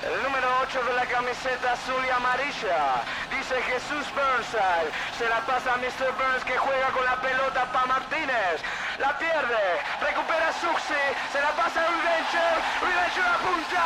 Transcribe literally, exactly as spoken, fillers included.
El número ocho de la camiseta azul y amarilla. Dice Jesús Burnside. Se la pasa a mister Burns, que juega con la pelota para Martínez. La pierde. Recupera Suxi. Se la pasa a Rivencher. Rivencher apunta.